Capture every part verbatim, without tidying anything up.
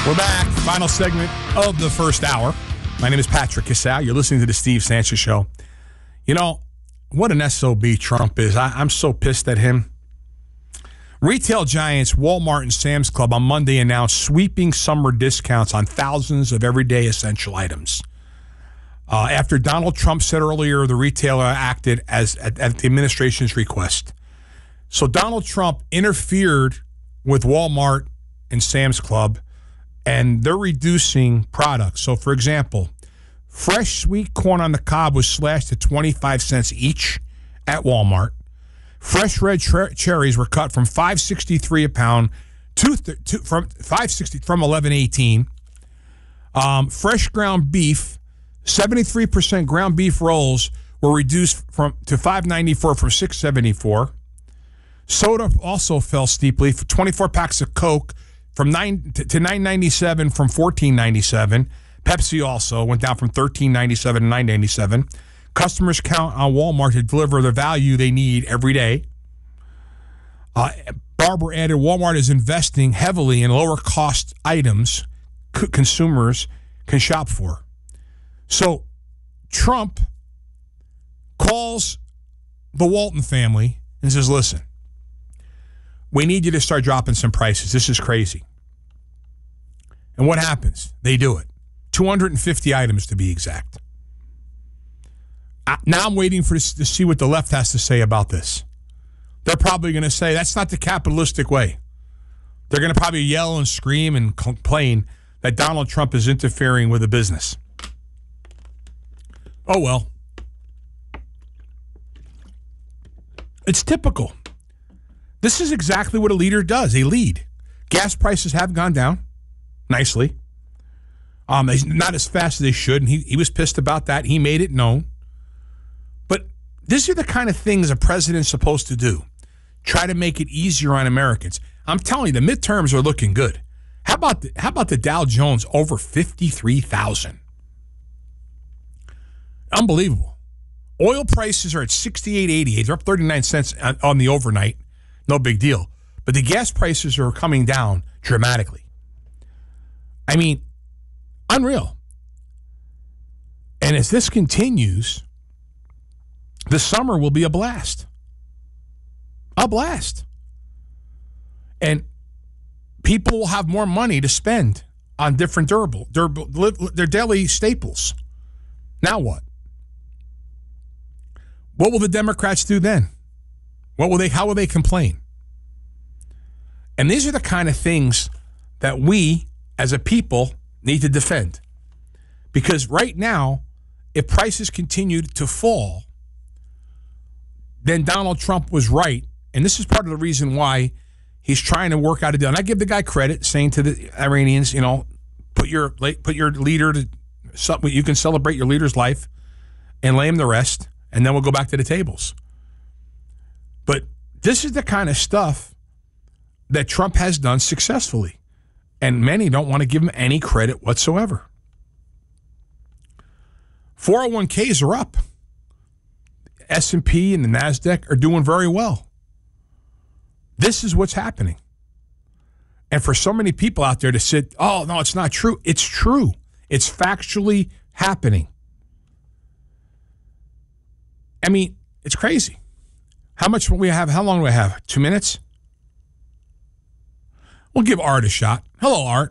We're back. Final segment of the first hour. My name is Patrick Casale. You're listening to the Steve Sanchez Show. You know, what an S O B Trump is. I, I'm so pissed at him. Retail giants Walmart and Sam's Club on Monday announced sweeping summer discounts on thousands of everyday essential items. Uh, after Donald Trump said earlier the retailer acted as at, at the administration's request. So Donald Trump interfered with Walmart and Sam's Club, and they're reducing products. So, for example, fresh sweet corn on the cob was slashed to twenty-five cents each at Walmart. Fresh red cher- cherries were cut from five sixty-three a pound to, th- to from five sixty from eleven eighteen. Um, fresh ground beef, seventy-three percent ground beef rolls were reduced from to five ninety-four from six seventy-four. Soda also fell steeply for twenty-four packs of Coke from nine to, to nine ninety-seven from fourteen ninety-seven. Pepsi also went down from thirteen ninety-seven to nine ninety-seven. Customers count on Walmart to deliver the value they need every day. Uh, Barber added Walmart is investing heavily in lower cost items c- consumers can shop for. So Trump calls the Walton family and says, listen, we need you to start dropping some prices. This is crazy. And what happens? They do it. two hundred fifty items to be exact. Now I'm waiting for this, to see what the left has to say about this. They're probably going to say that's not the capitalistic way. They're going to probably yell and scream and complain that Donald Trump is interfering with the business. Oh, well. It's typical. This is exactly what a leader does. A lead. Gas prices have gone down nicely. Um, not as fast as they should, and he, he was pissed about that. He made it known. But these are the kind of things a president's supposed to do. Try to make it easier on Americans. I'm telling you, the midterms are looking good. How about the, how about the Dow Jones over fifty-three thousand? Unbelievable. Oil prices are at sixty-eight eighty-eight. They're up thirty-nine cents on, on the overnight. No big deal. But the gas prices are coming down dramatically. I mean, unreal. And as this continues, the summer will be a blast. A blast. And people will have more money to spend on different durable, durable their daily staples. Now what? What will the Democrats do then? What will they, how will they complain? And these are the kind of things that we, as a people, need to defend. Because right now, if prices continue to fall, then Donald Trump was right. And this is part of the reason why he's trying to work out a deal. And I give the guy credit, saying to the Iranians, you know, put your put your leader to something. You can celebrate your leader's life and lay him the rest, and then we'll go back to the tables. But this is the kind of stuff that Trump has done successfully. And many don't want to give him any credit whatsoever. four oh one k's are up. S and P and the NASDAQ are doing very well. This is what's happening. And for so many people out there to sit, oh, no, it's not true. It's true. It's factually happening. I mean, it's crazy. How much will we have? How long do we have? Two minutes? We'll give Art a shot. Hello, Art.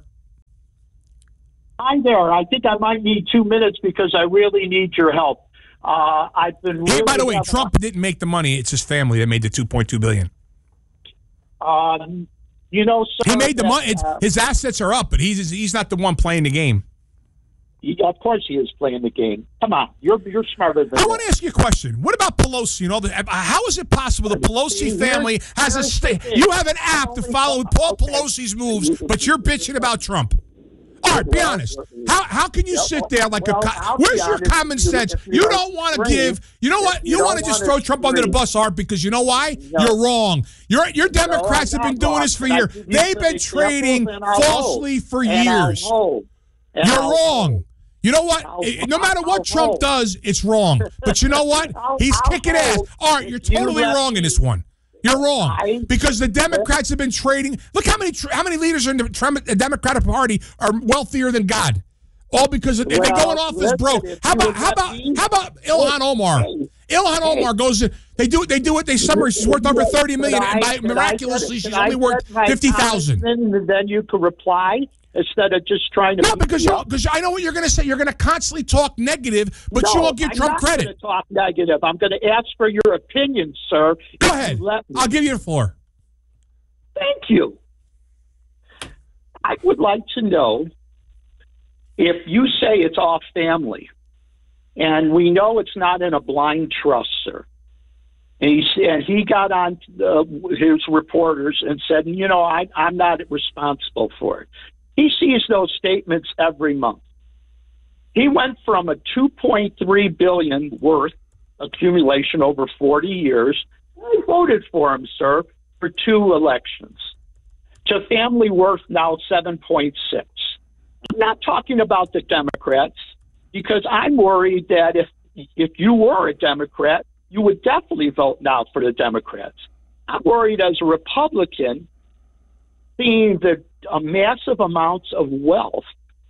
Hi there. I think I might need two minutes because I really need your help. Uh, I've been. Really hey, by the way, Trump didn't make the money. It's his family that made the two point two billion dollars. Um, you know, sir, he made the that, money. Uh, his assets are up, but he's he's not the one playing the game. He, of course, he is playing the game. Come on, you're you're smarter than. I that. want to ask you a question. What about Pelosi? You know, the, how is it possible the Pelosi family has a state? You have an app to follow Paul Pelosi's moves, but you're bitching about Trump. All right, be honest. How how can you sit there like well, a? I'll Where's your honest, common you, sense? you You don't want to give. You know what? You, you want to just throw Trump under the bus, Art, because you know why? No. You're wrong. Your your Democrats no, have been doing wrong, this for but years. They've been trading falsely for years. You're wrong. You know what? I'll, No matter what I'll Trump hold. does, it's wrong. But you know what? I'll, He's I'll kicking hold. ass. Art, you're totally You wrong in this one. You're wrong I, because the Democrats have been trading. Look how many how many leaders in the Democratic Party are wealthier than God, all because well, they're going off as broke. How about how about me, how about Ilhan Omar? Hey, Ilhan hey, Omar goes. In, they do they do what they summary. She's worth over thirty million, I, and by, miraculously, she's only worth fifty thousand. And then you can reply. Instead of just trying to... No, because you because I know what you're going to say. You're going to constantly talk negative, but no, you won't give I'm Trump not credit. I'm not going to talk negative. I'm going to ask for your opinion, sir. Go ahead. I'll give you the floor. Thank you. I would like to know if you say it's all family, and we know it's not in a blind trust, sir. And he, and he got on uh, his reporters and said, you know, I, I'm not responsible for it. He sees those statements every month. He went from a two point three billion dollars worth accumulation over forty years. I voted for him, sir, for two elections. To family worth now seven point six. I'm not talking about the Democrats because I'm worried that if if you were a Democrat, you would definitely vote now for the Democrats. I'm worried as a Republican, seeing the uh, massive amounts of wealth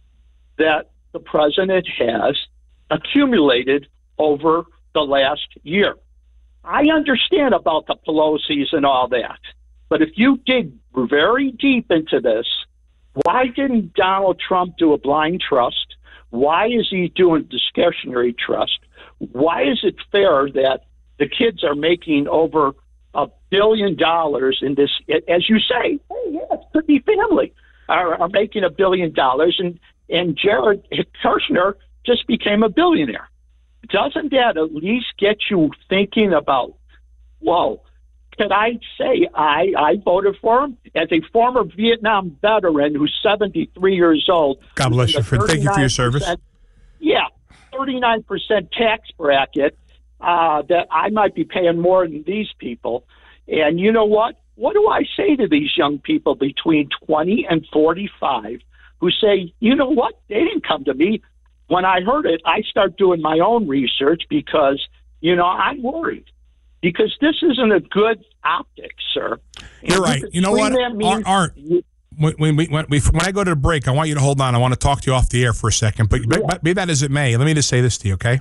that the president has accumulated over the last year. I understand about the Pelosi's and all that, but if you dig very deep into this, why didn't Donald Trump do a blind trust? Why is he doing discretionary trust? Why is it fair that the kids are making over a billion dollars in this, as you say, hey, yeah, it could be family, are, are making a billion dollars, and, and Jared Kushner just became a billionaire. Doesn't that at least get you thinking about, whoa, can I say I, I voted for him? As a former Vietnam veteran who's seventy-three years old. God bless you. For, thank you for your service. Yeah, thirty-nine percent tax bracket. Uh, that I might be paying more than these people. And you know what? What do I say to these young people between twenty and forty-five who say, you know what? They didn't come to me. When I heard it, I start doing my own research because, you know, I'm worried. Because this isn't a good optics, sir. And You're right. You know what, Art? When, when, we, when, we, when I go to the break, I want you to hold on. I want to talk to you off the air for a second. But, yeah. but be that as it may, let me just say this to you, okay?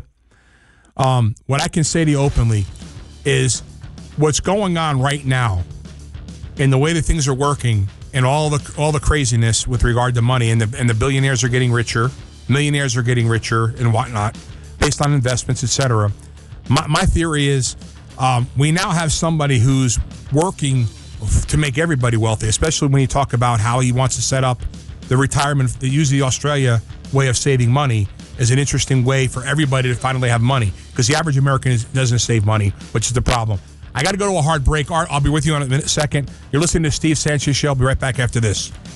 Um, what I can say to you openly is what's going on right now and the way that things are working and all the all the craziness with regard to money and the and the billionaires are getting richer, millionaires are getting richer and whatnot based on investments, et cetera. My, my theory is um, we now have somebody who's working to make everybody wealthy, especially when you talk about how he wants to set up the retirement, use the Australia way of saving money is an interesting way for everybody to finally have money because the average American is, doesn't save money, which is the problem. I got to go to a hard break. Art, I'll be with you in a minute, second. You're listening to Steve Sanchez Show. I'll be right back after this.